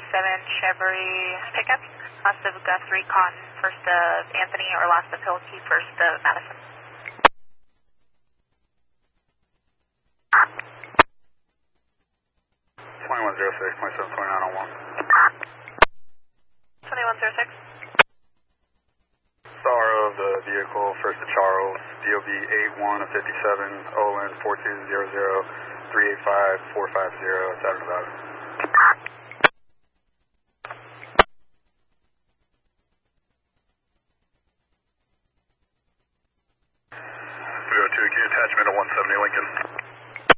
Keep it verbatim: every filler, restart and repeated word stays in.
seven Chevy pickup. Last of Guthrie Cotton, first of Anthony, or last of Hilke, first of Madison. twenty-one oh six, twenty-seven twenty-nine oh one. twenty-one oh six. Star of the vehicle, first of Charles, D O B eight one of fifty-seven, Olin four two zero zero, three eight five, four five zero, Saturn Nevada. three oh two, key attachment to one seventy Lincoln.